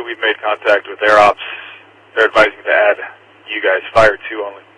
we've made contact with Air Ops. They're advising to add you guys, Fire 2 only.